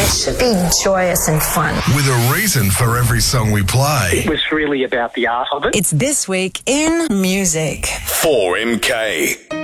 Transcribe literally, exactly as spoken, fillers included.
should be joyous and fun. With a reason for every song we play. It was really about the art of it. It's This Week in Music. four M K.